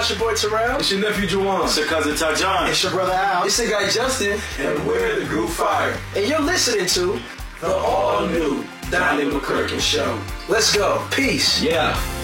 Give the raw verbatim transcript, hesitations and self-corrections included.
It's your boy Terrell. It's your nephew Juwan. It's your cousin Tajon. It's your brother Al. It's the guy Justin. And we're the Groove Fire. And you're listening to The all-new Donnie McClurkin Show. Let's go. Peace. Yeah.